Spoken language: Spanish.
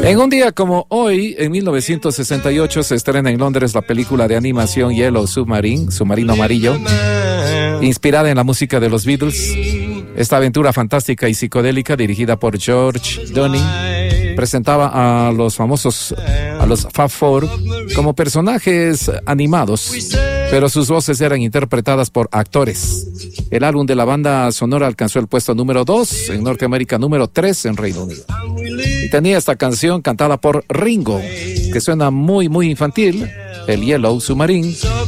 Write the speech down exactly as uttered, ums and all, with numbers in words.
En un día como hoy, en mil novecientos sesenta y ocho, se estrena en Londres la película de animación Yellow Submarine, Submarino Amarillo, inspirada en la música de los Beatles. Esta aventura fantástica y psicodélica, dirigida por George Dunning, presentaba a los famosos, a los Fab Four, como personajes animados, pero sus voces eran interpretadas por actores. El álbum de la banda sonora alcanzó el puesto número dos en Norteamérica, número tres en Reino Unido. Y tenía esta canción cantada por Ringo, que suena muy, muy infantil, el Yellow Submarine.